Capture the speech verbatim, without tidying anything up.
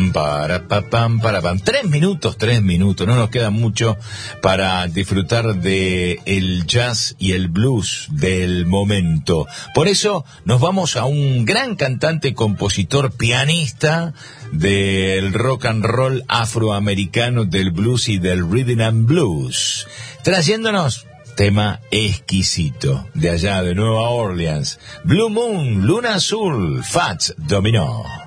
Para, pa, pam, para, pam. Tres minutos, tres minutos. No nos queda mucho para disfrutar de el jazz y el blues del momento. Por eso nos vamos a un gran cantante, compositor, pianista del rock and roll afroamericano, del blues y del rhythm and blues, trayéndonos tema exquisito de allá de Nueva Orleans. Blue Moon, Luna Azul, Fats Domino.